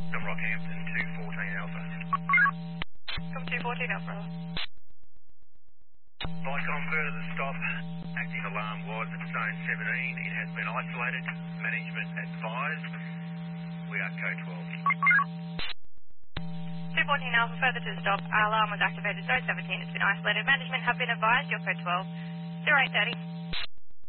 From Rockhampton, 214 Alpha. From 214 Alpha. Vicom, further to stop. Active alarm was at zone 17. It has been isolated. Management advised. We are code 12. 214 Alpha, further to the stop. Alarm was activated, zone 17 has been isolated. Management have been advised, you're code 12. 0830.